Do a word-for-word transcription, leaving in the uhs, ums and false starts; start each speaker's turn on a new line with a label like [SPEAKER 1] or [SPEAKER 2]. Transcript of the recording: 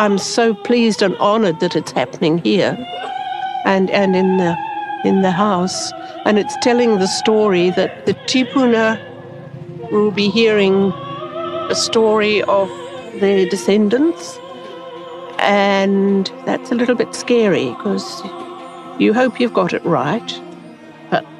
[SPEAKER 1] I'm so pleased and honoured that it's happening here and, and in the in the house. And it's telling the story that the Tipuna will be hearing a story of their descendants. And that's a little bit scary because you hope you've got it right, but